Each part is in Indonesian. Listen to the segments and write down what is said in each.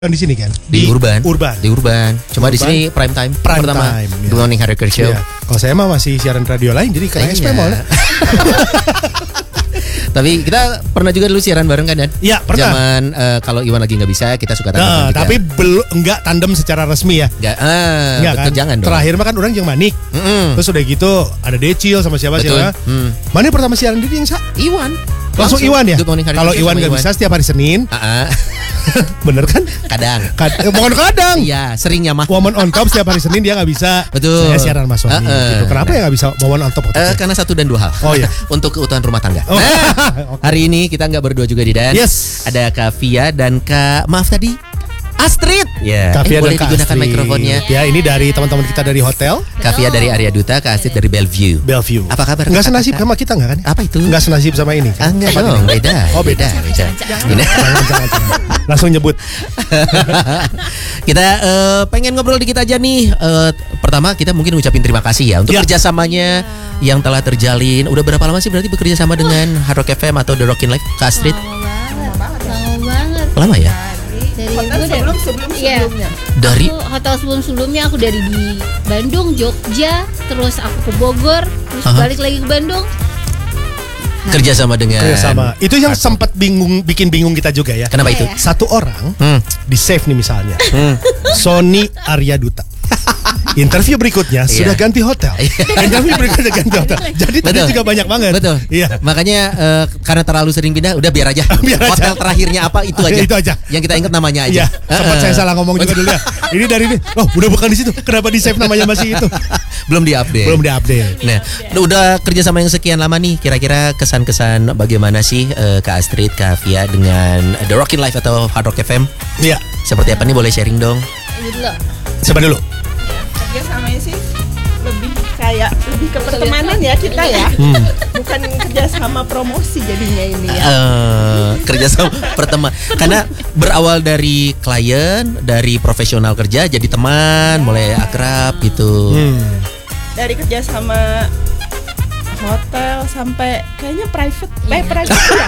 Di sini kan? Di Urban. Urban. Di Urban. Cuma di sini prime time. Pertama. Time, Good Morning Hardcore Show. Ya. Kalau saya mah masih siaran radio lain, jadi kayak SP Mall. Tapi kita pernah juga dulu siaran bareng kan, Dan? Iya, pernah. Zaman kalau Iwan lagi nggak bisa, kita suka tandem juga. Tapi belum enggak tandem secara resmi ya. Enggak kan? Jangan dong. Terakhir mah kan orang yang Manik. Terus udah gitu ada Decil sama siapa. Mana pertama siaran di yang Iwan. Langsung Iwan ya? Kalau Iwan nggak bisa setiap hari Senin. Bener kan? Kadang. Bukan kadang. Iya, seringnya mah. Woman on top setiap hari Senin dia nggak bisa. Betul. Saya siaran sama suami. Gitu. Kenapa ya nggak bisa woman on top? Karena satu dan dua hal. Oh iya. Untuk keutuhan rumah tangga. Oh. Hari ini kita nggak berdua juga di Dan. Yes. Ada Kak Via dan Kak Astrid. Ya. Kak Via boleh dan Kak digunakan Astrid. mikrofonnya. Ya, ini dari teman-teman kita dari hotel. Kak Via dari Arya Duta, Kak Astrid dari Bellevue. Apa kabar? Nggak senasib sama kita nggak kan? Apa itu? Nggak senasib sama ini. Kan? Enggak dong, beda. Oh beda. Jangan. Langsung nyebut. Kita pengen ngobrol dikit aja nih. Pertama kita mungkin ucapin terima kasih ya untuk kerjasamanya yang telah terjalin. Udah berapa lama sih berarti bekerja sama dengan Hard Rock FM atau The Rockin' Life, Kak Astrid? Lama banget. Lama ya? Dari hotel sebelumnya. Dari hotel sebelumnya aku dari di Bandung, Jogja, terus aku ke Bogor, terus balik lagi ke Bandung. Kerja sama dengan Itu yang sempat bikin bingung kita juga ya. Kenapa itu? Satu orang di save nih misalnya. Sony Arya Duta. Interview berikutnya sudah ganti hotel. Interview berikutnya ganti hotel. Jadi tadi juga banyak banget. Betul. Iya. Makanya karena terlalu sering pindah, udah biar aja. Hotel terakhirnya apa itu aja. Itu aja. Yang kita ingat namanya aja. Sempat saya salah ngomong juga dulu ya. Ini dari ini. Oh, udah bukan di situ. Kenapa di save namanya masih itu? Belum diupdate. Nah, udah kerja sama yang sekian lama nih. Kira-kira kesan-kesan bagaimana sih Kak Astrid, Kak Via dengan The Rockin' Life atau Hard Rock FM? Iya. Seperti apa nih, boleh sharing dong? Siapa dulu? Kerja samanya sih lebih ke pertemanan ya kita ya. Bukan kerja sama promosi jadinya ini ya. Kerja sama pertemanan. Karena berawal dari klien, dari profesional kerja jadi teman, mulai akrab gitu. Dari kerja sama hotel sampai kayaknya private ya.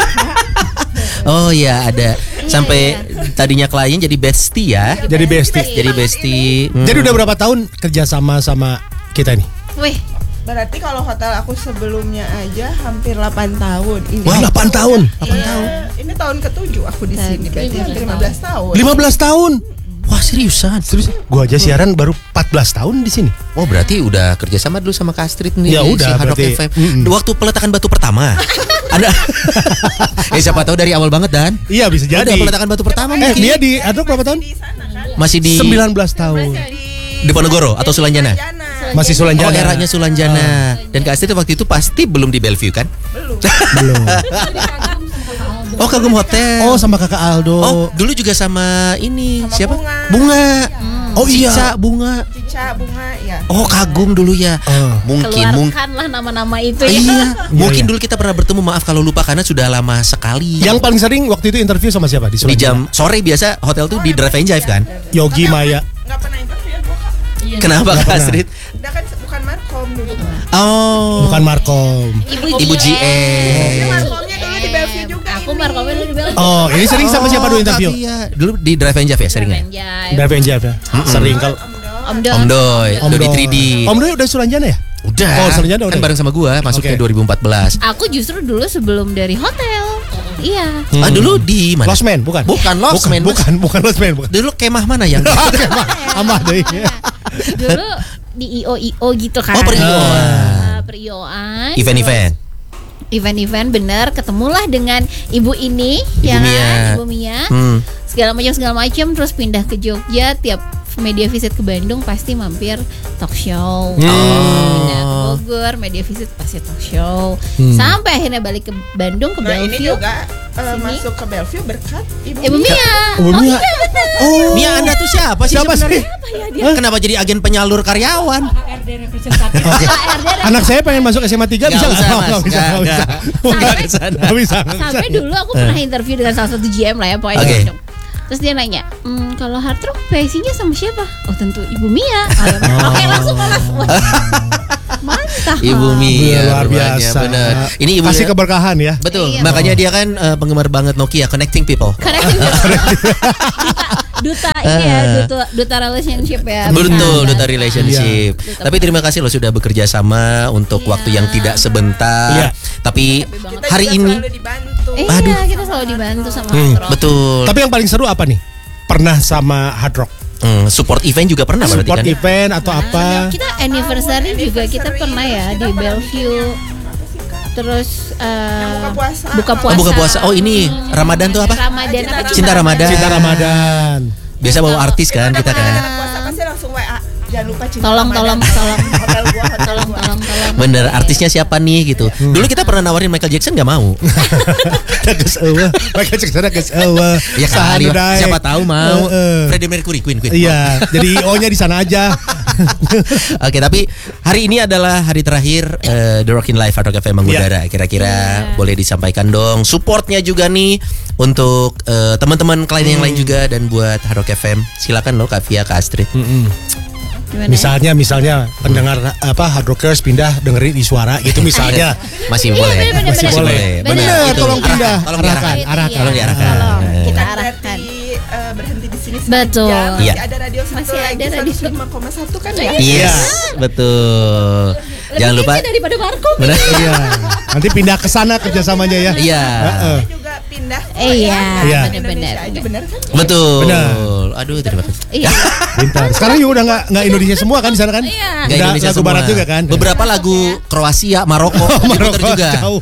Oh iya, ada sampai tadinya klien jadi bestie ya. Jadi bestie. Jadi udah berapa tahun kerja sama kita nih? Wih. Berarti kalau hotel aku sebelumnya aja hampir 8 tahun ini. Wah, 8 tahun. Ini tahun ke-7 aku di sini, berarti hampir 15 tahun. 15 tahun. Wah, seriusan? Gua aja siaran baru 14 tahun di sini. Oh, berarti udah kerja sama dulu sama Kak Astrid nih. Ya udah, Hard Rock berarti. FM. Waktu peletakan batu pertama. Ada. Siapa tahu dari awal banget, Dan. Iya, bisa jadi. Ada peletakan batu pertama mungkin. Dia di Hard Rock berapa tahun? Masih di 19 tahun. Di Ponorogo atau Sulanjana? Masih Sulanjana. Oh, eranya Sulanjana. Dan Kak Astrid waktu itu pasti belum di Bellevue kan? Belum. Oh, Kagum Hotel. Oh, sama Kakak Aldo. Oh, dulu juga sama ini Sama siapa? Bunga. Oh iya. Cica Bunga ya. Oh, Kagum dulu ya. Mungkin Keluarkanlah nama-nama itu ya. Iya. Mungkin dulu kita pernah bertemu, maaf kalau lupa karena sudah lama sekali. Yang paling sering waktu itu interview sama siapa di Sulanjana? Di jam sore biasa hotel tuh di Drive and Jive kan? Yogi Maya. Enggak pernah interview ya gua, Kak. Kenapa Kak Astrid? Udah kan bukan Markom dulu. Oh. Bukan Markom. Ibu GM. Markomnya dulu di Bellevue juga. Aku markomnya dulu di Bellevue. Oh, ini sering sama siapa dulu interview? Dulu di Drive and Jive ya seringnya? Drive and Jive ya. Sering kalau Om Doy, Dodi 3D. Om Doy udah Sulanjana ya? Udah. Oh, Sulanjana udah. Kan bareng sama gua masuknya 2014. Aku justru dulu sebelum dari hotel. Iya. Dulu di mana? Losmen, bukan? Bukan Losmen. Bukan Losmen, bukan. Dulu kemah mana yang? Amah deh. Dulu di IO gitu kan. Oh, per-IO-an. Event-event. Bener, ketemulah dengan ibu ini, Ibu Mia. Segala macam terus pindah ke Jogja, tiap media visit ke Bandung pasti mampir talk show. Pindah ke Bogor, media visit pasti talk show. Sampai akhirnya balik ke Bandung, ke Bellevue. Ini juga masuk ke Bellevue berkat Ibu Mia. Mia. Oh, Mia, Anda tuh siapa sih? Kenapa jadi agen penyalur karyawan? Anak saya pengen masuk SMA 3 bisa Nggak bisa. Sampai dulu aku pernah interview dengan salah satu GM lah ya pokoknya. Terus dia nanya, kalau Hard Rock PIC-nya sama siapa? Oh tentu Ibu Mia. Oke, langsung lolos. Mantap. Ibu Mia luar rupanya, biasa. bener. Ini ibu Kasih keberkahan ya. Betul. Iya. Makanya dia kan penggemar banget Nokia, connecting people. Connecting duta ini ya, duta relationship ya. Betul, Bisa. duta relationship. Duta Tapi terima kasih loh sudah bekerja sama untuk Iya. waktu yang tidak sebentar. Iya. Tapi Kita hari juga ini selalu dibantu. Iya, kita selalu dibantu sama Hard Rock. betul. Tapi yang paling seru apa nih? Pernah sama Hard Rock? Support event juga pernah berarti Support kan? event atau apa? Kita anniversary juga kita pernah ya di Bellevue. Terus buka puasa. buka puasa. Oh, buka puasa. Oh, ini Ramadan tuh apa? Ramadan apa? Cinta Ramadan. Cinta Ramadan. Biasa bawa artis kan kita kan. Anak puasa pasti langsung WA. Jangan lupa cinta Tolong. Hotel gua. Bener, artisnya siapa nih gitu. Dulu kita pernah nawarin Michael Jackson nggak mau. Geus eueuh. Mereka cek sana geus eueuh. Ya kali, Saha siapa tahu mau. Heeh. Freddie Mercury, Queen. Iya, jadi IO-nya di sana aja. Oke, tapi hari ini adalah hari terakhir The Rockin' Live Hard Rock FM mengudara. Kira-kira boleh disampaikan dong supportnya juga nih untuk teman-teman klien yang lain juga dan buat Hard Rock FM. Silakan loh Kak Via, Kak Astrid. Gimana? Misalnya pendengar Hard Rockers pindah dengerin di suara gitu misalnya. Masih Iya, boleh. bener, Masih bener, boleh. bener. Benar. Bener, Itu. tolong pindah. Tolong Arahkan, diarahkan. arahkan. Tolong diarahkan. Tolong. Kita Bukan arahkan. berarti, berhenti di sini Betul. sejam. Masih Iya. ada radio satu Masih lagi ada radio 105,1 kan ya? Yes, betul. Jangan lupa. Lebih daripada Marco. Benar. Iya. Nanti pindah ke sana kerjasamanya ya. Iya. Heeh. Kita juga pindah. Iya, Iya. benar-benar. Indonesia aja benar kan? Betul. Benar. Aduh, terima kasih. Iya. Pintar. Sekarang juga udah nggak Indonesia semua kan di sana kan? Iya. Nggak Udah Indonesia lagu semua. barat juga kan? Beberapa lagu Kroasia, Maroko, diputar juga. Jauh.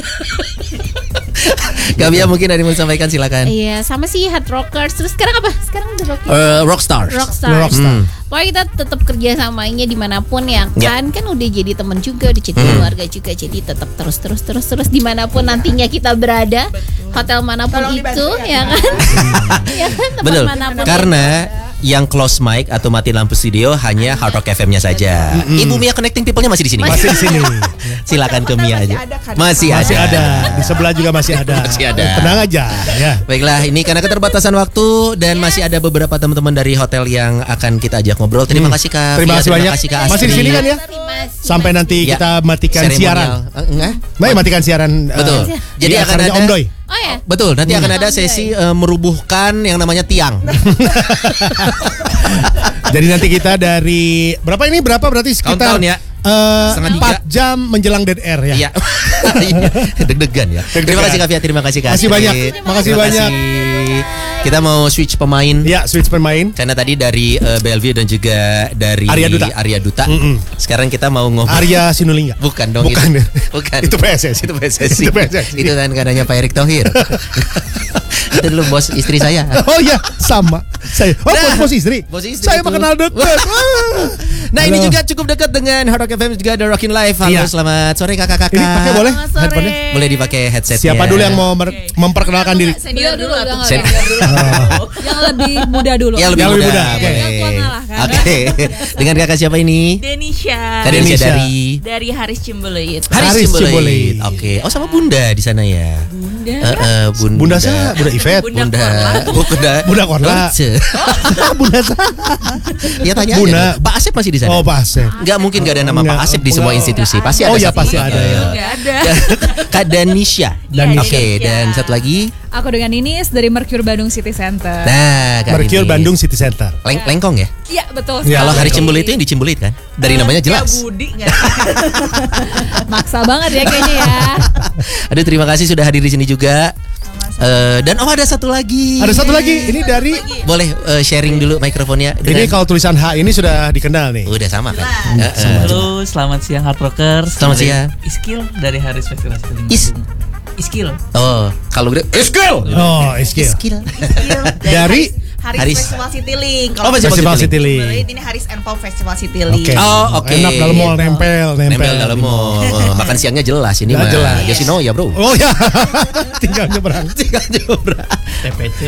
Kak Via mungkin ada yang mau disampaikan silakan. Iya, sama sih Hard Rockers. Terus sekarang apa? Sekarang udah Rockstars. Rockstar. Rockstar. Pokoknya kita tetap kerja samanya dimanapun ya Ya. kan udah jadi teman juga, udah jadi keluarga juga, jadi tetap terus dimanapun nantinya kita berada, hotel manapun Tolong itu dibantu ya kan, ya kan tempat Betul. manapun. Karena yang close mic atau mati lampu studio hanya Hard Rock FM-nya saja. Ibu Mia connecting people-nya masih di sini. Masih di sini. Silakan ke Mia Masih aja. ada kan? Masih Masih ada. Di sebelah juga masih ada. Masih ada. Tenang aja ya. Baiklah, ini karena keterbatasan waktu dan masih ada beberapa teman-teman dari hotel yang akan kita ajak ngobrol. Terima kasih Kak Terima Via, kasih banyak. Terima kasih Kak Masih di Astrid. sini kan ya? Terima kasih. Sampai nanti Ya. kita matikan Seremonial. siaran. Enggak? Baik, matikan siaran. Betul. Jadi di akan acaranya ada Om Doi. Oh ya. Betul, nanti akan ada sesi merubuhkan yang namanya tiang. Jadi nanti kita dari berapa ini berarti sekitar Countdown ya. Setengah 4 jam menjelang dead air ya. Iya. Deg-degan ya. Terima kasih Kak Via, terima kasih Kak Makasih Astrid. banyak. Makasih Terima banyak. kasih. Kita mau switch pemain. Ya, switch pemain. Karena tadi dari Bellevue dan juga dari Arya Duta. Sekarang kita mau ngobrol. Arya Sinulinga. Bukan dong. Bukan. Bukan. Itu PSSI. Itu PSSI. Itu PSSI. Itu kan karenanya Pak Erick Thohir. Itu dulu bos istri saya. Oh ya, sama. Saya. Oh, Nah, bos istri. bos istri Saya itu. mengenal dekat. Nah, ini Halo. juga cukup dekat dengan Hard Rock FM juga The Rockin' Live. Halo, Iya. selamat sore kakak-kakak. Ini pakai boleh Selamat sore. headphone-nya? Boleh dipakai headsetnya. Siapa dulu yang mau memperkenalkan diri? Senior dulu atau Sen- yang lebih muda dulu. Yang lebih Yang lebih muda. muda, oke. Boleh. Yang tua ngalah, kan? Oke. Dengan kakak siapa ini? Denisha Kak Denisha Denisha. dari Haris Cimbeluit. Haris Haris Cimbeluit. Cimbeluit. Oke. Oh, sama Bunda di sana ya. Bunda. Bunda saya, Bunda Ivet. Bunda. Bunda Korla. Dorce. Bunda saya. Ya tanya Bunda. aja. Pak Asep masih di sana. Oh, Pak Asep. Enggak mungkin enggak ada nama Enggak. Pak Asep di semua Enggak. institusi. Pasti ada. Oh ya, satu. pasti ada ya. Enggak ada. Kak Danisha. Danisha. Oke, dan satu lagi. Aku dengan Ninis dari Mercure Bandung City Center. Nah, Kak Mercure Ninis. Bandung City Center. Lengkong ya? Iya, betul. Ya, Kalau sekali. Hari Cimbeluit itu yang di Cimbeluit kan? Dari namanya jelas. Budi enggak? Maksa banget ya kayaknya ya. Aduh, terima kasih sudah hadir di sini juga. Dan ada satu lagi. Ada satu lagi, ini dari Boleh sharing dulu mikrofonnya. ini kalau tulisan H ini sudah dikenal nih. Udah sama kan? Halo, selamat siang Hard Rockers. Selamat Dari siang. Iskil dari Haris Festival City. Iskil. Oh, kalau gede Iskil. Oh, Iskil. Skill. Dari Haris. Haris Festival Citylink. Oh, Festival Citylink. Ini Haris and Pop Festival Citylink. Oke. Oh, oke. Enak dalam mall nempel. Nempel dalam mall. Makan siangnya jelas ini Nggak mah. jelas. Yoshinoya, Bro. Oh ya, tinggal nyebrang. Tinggal nyebrang. TPC.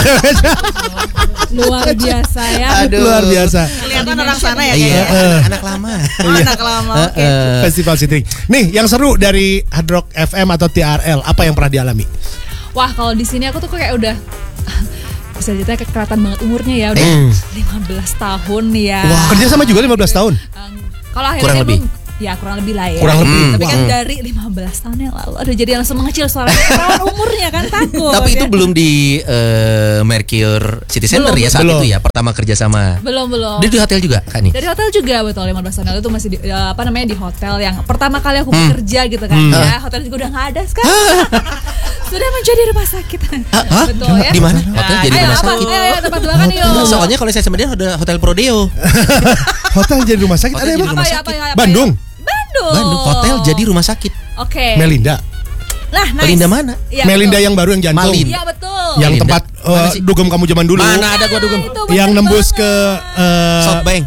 Luar biasa ya. Aduh. Luar biasa. Kelihatan orang sana ya Iya, kayaknya. anak lama. Oh, anak lama. Oke. Festival Citylink. Nih, yang seru dari Hard Rock FM atau TRL, apa yang pernah dialami? Wah, kalau di sini aku tuh kayak udah bisa cerita kayak kelihatan banget umurnya ya, udah 15 tahun ya. Kerja sama juga 15 tahun. Kalau akhirnya Kurang lebih. Ya kurang lebih lah ya. Kurang lebih. Tapi kan dari 15 tahun yang lalu. Aduh jadi langsung mengecil suaranya. Kalau umurnya kan takut. Tapi itu ya. belum di Mercure City Center Belum, ya saat belum. itu ya pertama kerjasama. Belum. Dia di hotel juga kan nih. Dari hotel juga betul 15 tahun lalu itu masih di, di hotel yang pertama kali aku bekerja gitu kan ya. Hotel juga udah nggak ada sekarang. Sudah menjadi rumah sakit. Betul ya. Di mana? Hotel jadi Ayo rumah apa? sakit. Ayo tempat makan yuk. Soalnya kalau saya sama dia ada Hotel Prodeo. Hotel jadi rumah sakit Hotel ada jadi emang? rumah Apa ya, sakit. apa ya? Bandung. Bandung hotel jadi rumah sakit. Oke. Melinda. Nah, nice. Melinda mana? Iya, Melinda betul. yang baru yang jantung. Malin. Iya betul. Yang Melinda. tempat Mana sih? dugem kamu zaman dulu. Mana ada gua dugem? Itu Yang bener nembus banget. ke Softbank.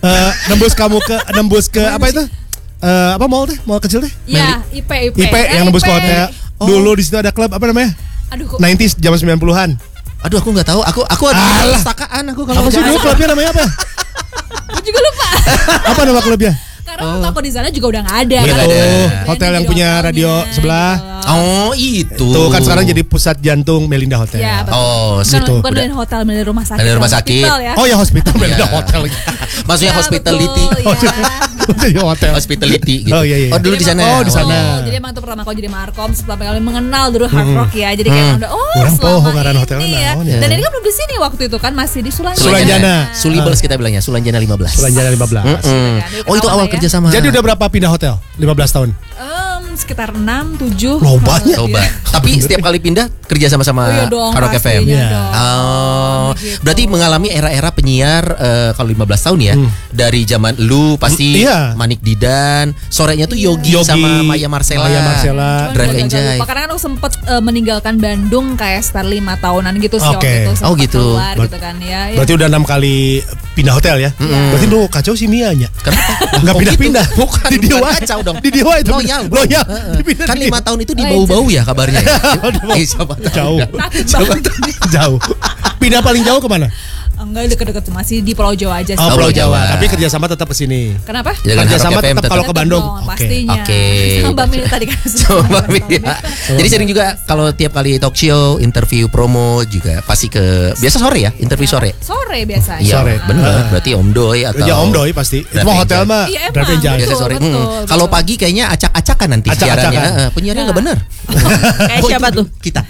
nembus ke apa itu? Apa mall teh? Mall kecil teh? Iya, IP. IP yang nembus ke hotel. Dulu di situ ada klub apa namanya? Aduh kok 90s zaman 90-an. Aduh aku nggak tahu. Aku ada Alah. perpustakaan aku kalau Apa sih dulu klubnya namanya apa? aku juga lupa. Apa nama klubnya? Karena waktu aku di sana juga udah nggak ada. Udah kan. nggak ada. Brand Hotel yang di punya hotelnya, radio sebelah. gitu. Oh itu. Tuh kan sekarang jadi pusat jantung Melinda Hotel. Ya, betul. Oh, Bukan, situ. bukan Udah. dari hotel, dari rumah sakit. Dari rumah sakit. Hospital ya. Oh ya hospital Melinda Iya. Hotel. Maksudnya Ya, hospitality. betul, ya. Jadi hotel. Hospitality gitu. Oh, iya, iya. Oh dulu Jadi di sana. emang- Oh, di sana. Jadi emang itu pertama kali jadi Markom setelah kali mengenal dulu Hard Rock ya. Jadi kayak udah Kurang selama poho ngaran hotelnya ini ya. naon ya. Dan ini kan belum di sini waktu itu kan masih di Sulanjana. Sulanjana. Sulibels kita bilangnya Sulanjana 15. Sulanjana 15. Oh itu awal Ya. kerja sama. Jadi udah berapa pindah hotel? 15 tahun. Sekitar 6, 7. Loh, banyak. coba. Tapi setiap kali pindah kerja sama-sama Oh iya dong, Hard Rock FM. pastinya Iya. dong. Oh, Gitu. berarti mengalami era-era penyiar kalau 15 tahun ya. Dari zaman lu pasti Iya. Manik Didan, sorenya tuh Yogi, Yogi, sama Maya Marcella. Maya Marcella. Cuman Drive juga and agak Jive. lupa, karena kan aku sempet meninggalkan Bandung kayak sekitar 5 tahunan gitu sih Oke. waktu itu. Oh, Sempet gitu. keluar gitu kan ya. Ya. Berarti udah 6 kali pindah hotel ya? Berarti lu kacau sih Mianya. Kenapa? Nggak Oh, pindah-pindah. gitu. Bukan, Di bukan Dewa. kacau dong. Di Dewa itu. Loyal, bro. Loyal. Heeh. Dipindah Kan di 5 tahun itu di bau-bau ya kabarnya. Eh, siapa tahu. Jauh. Takut banget. Jauh. Pindah paling jauh kemana? Enggak deket-deket tuh, masih di Pulau Jawa aja sih. Oh, Pulau Jawa. Tapi kerjasama tetap ke sini. Kenapa? Dengan Kerjasama Hard Rock FM tetap kalau ke Bandung. Dong, Oke. pastinya. Oke. Sama Mbak Mil tadi kan. Coba ya. Jadi sering juga kalau tiap kali talk show, interview, promo juga pasti ke biasa sore ya, interview sore. Sore biasanya. Iya, Sore. bener. Berarti Om Doi atau Ya Om Doi pasti. Itu mah hotel mah. Iya, emang. Drive and Jive. biasa Betul, sore. betul, Kalau betul. pagi kayaknya acak-acakan nanti Acak-acakan. siarannya. Penyiarnya nggak bener. Kayak Oh, siapa itu tuh? Kita.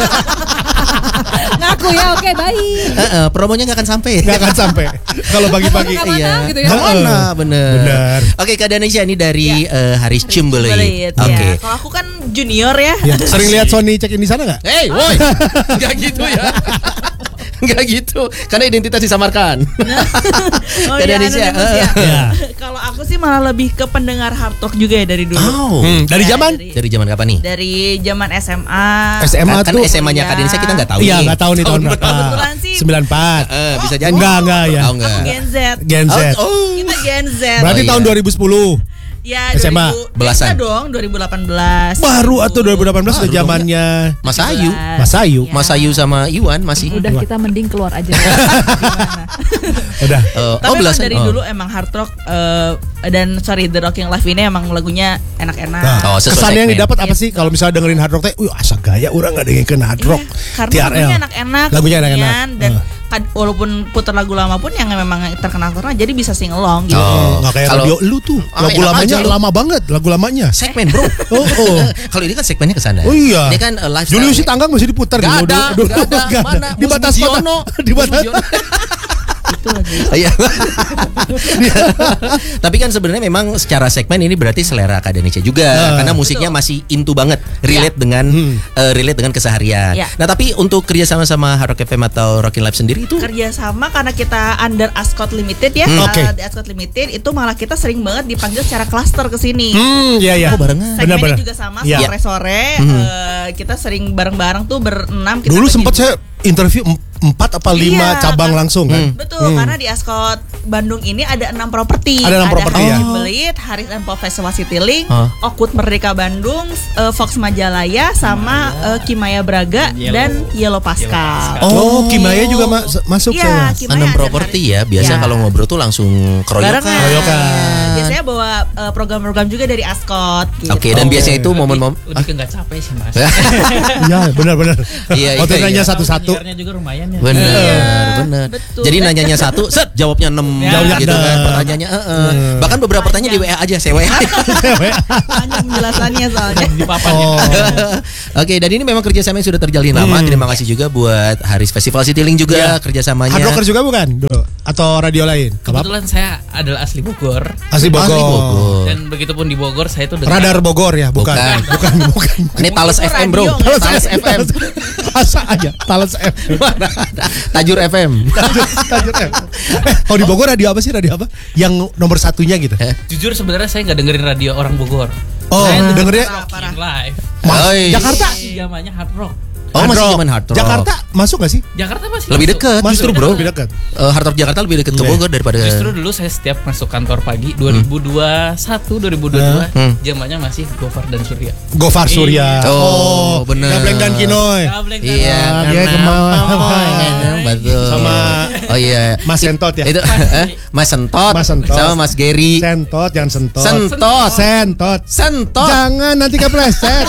Ngaku ya, oke baik. Promonya nggak akan sampai. Nggak akan sampai. Kalau pagi-pagi. Kemana Iya. gitu ya. Kemana? Bener. Bener. Oke, Kak Danisha ini dari Haris Cimbelit. Belit, Oke. ya. Kalau aku kan junior ya. Ya, sering lihat Sony check in di sana nggak? Hey, woi. Enggak gitu ya. Enggak gitu. Karena identitas disamarkan. Oh Kak iya, Danisha. anonimus ya. Iya. Kalau aku sih malah lebih ke pendengar hard talk juga ya dari dulu. Oh. Dari Ya, zaman? Dari zaman kapan nih? Dari zaman SMA. SMA Kan tuh. SMA-nya Kak Iya. Danisha kita nggak tahu Iya, nih. nggak tahu nih tahun berapa. Kebetulan sih. 94. Bisa jadi. Enggak ya. Oh, enggak. Gen Z. Gen Z. Oh. Kita Gen Z. Berarti Oh, iya. tahun 2010. Ya, SMA. 2000 Belasan. Enggak dong, 2018. Baru atau 2018 udah Baru dong, zamannya Mas Ayu. Mas Ayu. Iya. Mas Ayu sama Iwan masih. Udah kita mending keluar aja. Gimana? Udah. Tapi emang belasan. dari dulu emang hard rock dan sorry The Rocking Life ini emang lagunya enak-enak. Nah, Oh, sesuai kesannya yang segmen. didapat apa sih kalau misalnya dengerin hard rock teh? Asa gaya orang nggak dengerin hard rock. Karena TRL. lagunya enak-enak, Lagunya enak-enak. kemudian, dan walaupun putar lagu lama pun yang memang terkenal jadi bisa sing along gitu. Oh, Nggak kayak kalau- radio lu tuh. Oh, Lagu enak lamanya aja lu. lama banget. Lagu lamanya. segmen, Bro. Oh, oh. Kalau ini kan segmennya ke sana. Oh iya. Ini kan lifestyle. Julius Tanggang masih diputar Gak dulu. ada, Dulu- gak ada. nggak Mana? Di batas Mus kota. Mujiono. Di batas. Mus Mujiono. Iya. Tapi kan sebenarnya memang secara segmen ini berarti selera Kak Danisha juga karena musiknya masih into banget, relate dengan keseharian. Ya. Nah, tapi untuk kerja sama Hard Rock FM atau Rocking Life sendiri itu Kerja sama karena kita under Ascot Limited ya. Oke. Di Ascot Limited itu malah kita sering banget dipanggil secara cluster ke sini. Iya iya. Oh, barengan. Segmennya Benar-benar. juga sama Iya. sore-sore kita sering bareng-bareng tuh berenam kita Dulu bagi- sempat saya interview 4 apa 5 Iya, cabang kan. langsung kan. Betul, karena di Ascot Bandung ini ada 6 properti. Ada 6 properti, ya. Haris Belit, Haris and Pop Festival Citylink, Oh. Oakwood Merdeka Bandung, Fox Majalaya, sama Kimaya Braga dan Yellow Pascal. Oh, Kimaya juga masuk Iya, saya. Kimaya 6 ada properti ya. Biasa Ya. kalau ngobrol tuh langsung keroyokan. Barengan. Keroyokan. Biasanya bawa program-program juga dari Ascot. Gitu. Oke, dan biasanya itu momen-momen Udah nggak capek sih mas. Iya, benar-benar. Iya, Waktu iya, nanya iya. satu-satu. Penyiarnya juga lumayan ya. bener. betul. Jadi nanyanya satu, set jawabnya 6 Jauhnya gitu kan adem. pertanyaannya. Bahkan beberapa pertanyaan di WA aja, saya WA. Banyak penjelasannya soalnya. Di papan ya. Oke, dan ini memang kerjasama yang sudah terjalin lama. Terima kasih juga buat Haris Festival Citylink juga kerjasamanya. Hard Rocker juga bukan dulu atau radio lain? Kebetulan saya adalah asli Bogor. Asli Bogor. Dan begitupun di Bogor saya tuh dengan Radar Bogor ya, bukan. Ini Thales FM, Bro. radio, Thales FM. Masa aja Thales FM. Tajur FM. Tajur FM. Oh di Bogor radio apa sih? Radio apa? Yang nomor satunya gitu. jujur sebenarnya saya nggak dengerin radio orang Bogor. Oh, Saya dengernya Rockin' Live. Oi. Jakarta. Zamannya hard rock. Oh, masih zaman hard rock. Jakarta masuk gak sih? Jakarta masih Lebih masuk. dekat justru, Bro. Lebih dekat. Hard rock Jakarta lebih dekat ke Bogor daripada Justru dulu saya setiap masuk kantor pagi 2021 2022 zamannya masih Gofar dan Surya. Gofar Surya. Oh, bener. Gableng dan Kinoy. Gableng kan. Iya, dia kemauan. Betul. Sama oh iya, Mas Sentot ya. Itu Mas Sentot, Mas Sentot. sama Mas Gary. Sentot, jangan sentot. Sentot. Sentot. Sentot. Jangan nanti kepleset.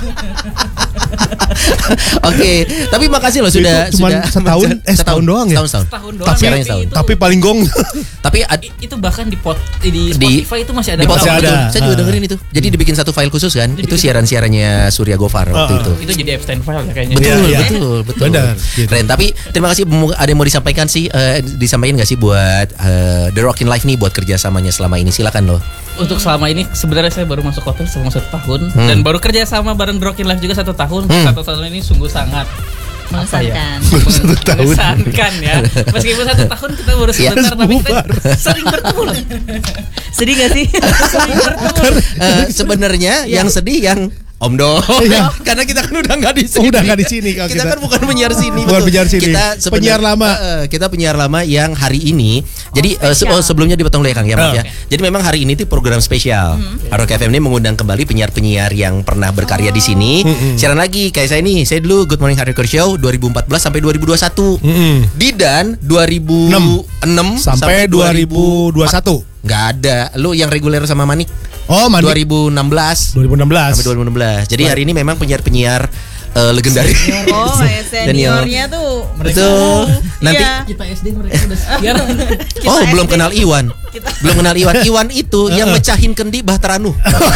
Oke, tapi makasih loh sudah Itu cuman setahun doang ya? Setahun. Tahun doang. Tapi siarannya setahun. Tapi paling gong. Tapi Itu bahkan di Spotify itu masih ada. di podcast Masih ada. ada. Saya juga dengerin itu. Jadi dibikin satu file khusus kan. Itu siaran-siarannya Surya Gofar waktu itu. Itu jadi abstain file ya kayaknya. Betul, Iya, iya. betul. Benar, gitu. Keren. Tapi terima kasih. Ada yang mau disampaikan sih? Disampaikan nggak sih buat The Rockin' Life nih buat kerjasamanya selama ini? Silakan loh. Untuk selama ini sebenarnya saya baru masuk hotel selama 1 tahun dan baru kerja sama bareng Rockin' Life juga 1 tahun. 1 tahun ini sungguh sangat Mengesankan. mengesankan ya. Meskipun 1 tahun kita baru sebentar tapi kita sering bertemu loh. Sedih gak sih? Sering bertemu. Sebenarnya yang sedih yang Om Dong. Iya. Karena kita kan udah nggak di sini. Udah nggak di sini kalau Kita kita. kan bukan penyiar sini. Bukan betul. penyiar sini. Kita Penyiar lama. Kita penyiar lama yang hari ini. Jadi sebelumnya dipotong dulu ya Kang ya, maaf ya. Jadi memang hari ini tuh program spesial. Rock FM ini mengundang kembali penyiar-penyiar yang pernah berkarya di sini. Siaran lagi kayak saya nih. Saya dulu Good Morning Hard Rocker Show 2014 sampai 2021. Didan 2006 Sampai 2021. Nggak ada. Lu yang reguler sama Manik. Oh, Mandi. 2016 2016. sampai 2016. Jadi hari ini memang penyiar-penyiar legendaris. Oh, seniornya tuh. Betul. Nanti Iya. Kita SD mereka udah siaran. oh Kita belum SD. kenal Iwan. Belum kenal Iwan. Iwan itu yang mecahin kendi Bahteranu.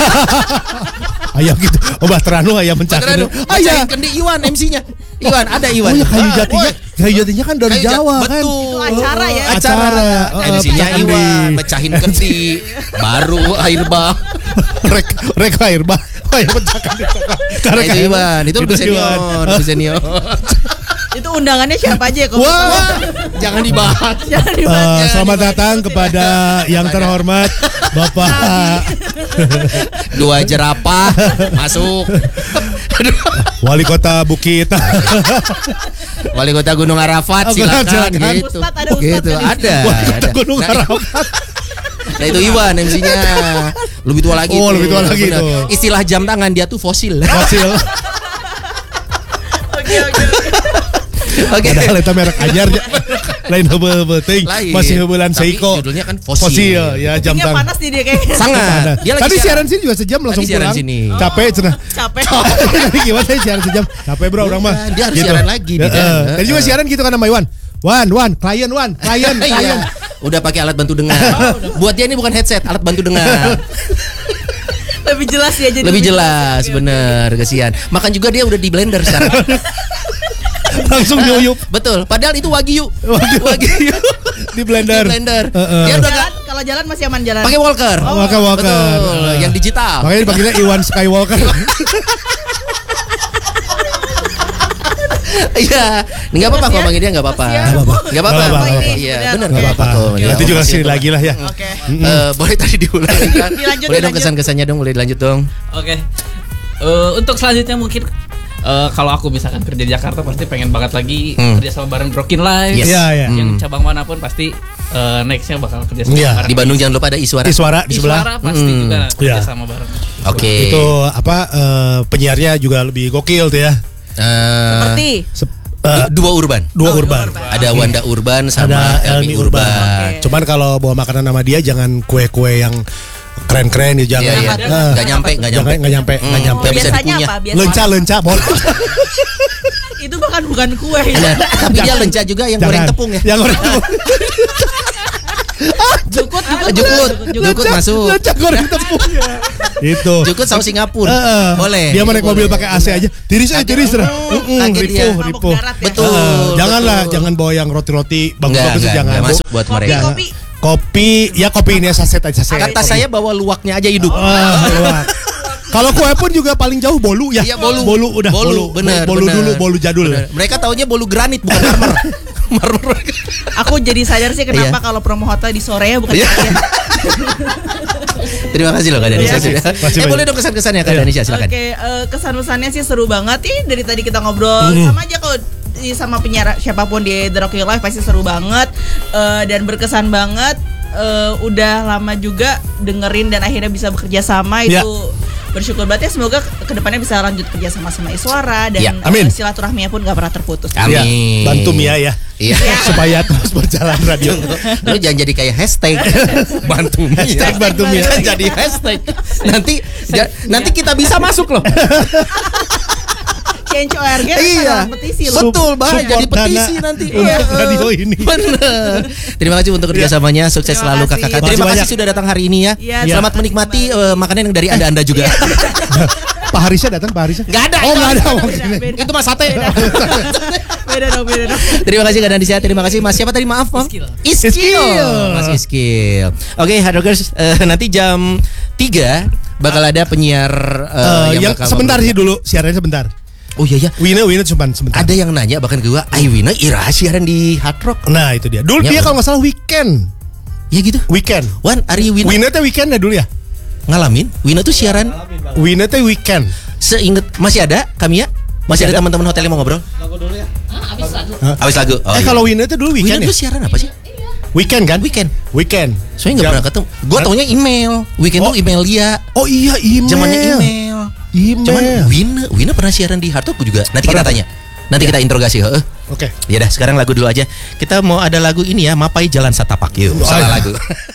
Ayam gitu. Oh, Bahteranu ayam Bahteranu mencakar. mecahin kendi Iwan MC-nya. Iwan ada Oh Iwan. ya kayu jatinya. Kayu jatinya kan dari Kayu jati, Jawa kan. betul. Itu acara ya? Acara. MC-nya pecah kendi. Iwan mecahin kendi. Baru air bah. Rek air bah. Oh ya pecahkan di Nah, itu Iwan. Itu lebih senior. Lebih senior. Itu undangannya siapa aja kok? Wah, jangan dibahas. Jangan dibahas. Selamat datang kepada yang terhormat Bapak Dua jerapah masuk. Wali Kota Bukit. Wali Kota Gunung Arafat, silakan silakan. gitu. Ustadz, ada ustadz Gitu, kan? ada. Wali Kota ada. Gunung Nah, Arafat. Nah itu Iwan MC-nya. Lebih tua lagi. Oh, tuh. lebih tua lagi Benar. tuh. Istilah jam tangan dia tuh fosil. Fosil. Oke. Oke. Padahal itu merek anyar lain heubeul teuing. Lain. Masih heubeulan Tapi Seiko. judulnya kan fosil. ya jam Kupingnya tangan. panas nih dia kayaknya. Sangat. Dia lagi Tadi siaran sini juga sejam langsung siaran pulang. sini. Capek cenah. Capek. Tadi gimana saya siaran sejam? Capek bro orang mah. Dia harus siaran lagi, Didan. Tadi juga siaran gitu kan sama Iwan. Klien. Iya. Udah pakai alat bantu dengar. Buat dia ini bukan headset, alat bantu dengar. Lebih jelas ya jadi. Lebih jelas, bener, kasihan. Makan juga dia udah di blender sekarang. Langsung diuyup Betul. Padahal itu wagyu. Wagyu. Di blender. Dia udah Jalan, kalau jalan masih aman jalan. pakai Walker. Pakai Walker. Betul. Yang digital. Makanya dipanggilnya Iwan Skywalker. Iya, nggak apa-apa kalau panggil dia nggak apa-apa. Nggak apa-apa. Nggak apa-apa. Iya, Udah, benar oke. nggak apa-apa. kok. Ya, Nanti juga makasih sini untuk- lagi lah ya. Oke. Boleh tadi diulang kan? Dilanjut, Boleh dong dilanjut. kesan-kesannya dong, boleh dilanjut dong. Oke. Untuk selanjutnya mungkin kalau aku misalkan kerja di Jakarta pasti pengen banget lagi kerja sama bareng Rockin' Live. Yes. Iya, iya. Yang cabang manapun pasti nextnya bakal kerja sama Iya. bareng. Di Bandung jangan lupa ada Iswara. Iswara di sebelah. Iswara pasti juga kerja Iya. sama bareng. Oke. Itu apa penyiarnya juga lebih gokil tuh ya. Seperti Dua urban. Dua urban. Ada Wanda Urban sama Ada Elmi Elmi Urban. Oke. Cuman kalau bawa makanan sama dia jangan kue-kue yang keren-keren ya jangan. Iya, iya. Nah, Nggak nyampe. Nggak nyampe. Nggak nyampe. Nggak bisa biasanya dikunyah. apa? Biasanya Lenca boleh. itu bahkan bukan kue. Nah, tapi dia lenca juga yang goreng tepung ya. Yang goreng tepung. Jukut masuk. Lacak goreng tepung. Itu. Jukut saus Singapura. Boleh. Dia mau naik mobil pakai AC aja. Tiris. Kaget dia. Ripuh. Betul. Jangan bawa yang roti-roti bagus-bagus, jangan. Masuk buat mereka. Kopi ini saset aja. Kata saya bawa luwaknya aja hidup. Luwak. Kalau kue pun juga paling jauh bolu ya. Iya, bolu. Bener. Bolu jadul. Bener. Mereka taunya bolu granit bukan marmer. Aku jadi sadar sih kenapa kalau promo hotel di sore ya bukan siang. Terima kasih loh Kak Danisha. Boleh dong kesan-kesannya Kak Danisha, silakan. Oke, kesan-kesannya sih seru banget nih dari tadi kita ngobrol sama aja kalau sama penyiar siapapun di The Rocking Life pasti seru banget dan berkesan banget. Udah lama juga dengerin dan akhirnya bisa bekerja sama itu. Bersyukur banget ya, semoga kedepannya bisa lanjut kerja sama Iswara dan silaturahminya pun gak pernah terputus. Amin. Bantu Mia ya. Iya. Supaya terus berjalan radio. Lu jangan jadi kayak hashtag bantu Mia. Hashtag bantu Mia. Jadi hashtag. Nanti kita bisa masuk loh. Change ORG petisi loh. Betul, bahaya jadi petisi nanti. Untuk radio ini. Bener. Terima kasih untuk kerjasamanya. Sukses selalu kakak. Terima kasih sudah datang hari ini ya. Selamat menikmati makanan yang dari anda juga. Pak Harisha datang, Pak Harisha? Gak ada. Oh, gak ada. Itu Mas Sate. Beda dong. Terima kasih Kak Danisha. Terima kasih Mas siapa tadi, maaf Mam? Iskil. Mas Iskil. Oke, Hardrockers, nanti jam 3 bakal ada penyiar yang sebentar sih dulu, siarannya sebentar. Oh iya ya. Wina cuma sebentar. Ada yang nanya bahkan ke gua, Wina ira siaran di Hard Rock. Nah, itu dia. Dulu dia kalau enggak salah weekend. Ya gitu. Weekend. Wan, Ari Wina teh weekend ya dulu ya? Ngalamin? Wina tuh siaran. Wina teh weekend. Seinget masih ada kami ya? Masih ada teman-teman hotel yang mau ngobrol? Lagu dulu ya. Habis lagu. Oh, iya. Kalau Wina teh dulu weekend. Wina tuh siaran apa sih? Weekend kan? Weekend. Soalnya enggak pernah ketemu. Gua taunya email. Weekend tuh email dia. Oh iya, email. Zamannya email. Cuman Wina pernah siaran di Hard Rock juga. Nanti kita tanya. Nanti kita interogasi. Oke. Ya dah, sekarang lagu dulu aja. Kita mau ada lagu ini ya, Mapai Jalan Satapak. Yuk, salah lagu.